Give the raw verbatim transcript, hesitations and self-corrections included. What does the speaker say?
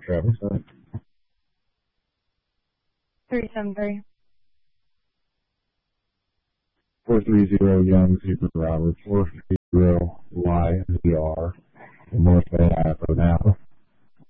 Travis. three seven three. four three zero Young, Super Robert. four three zero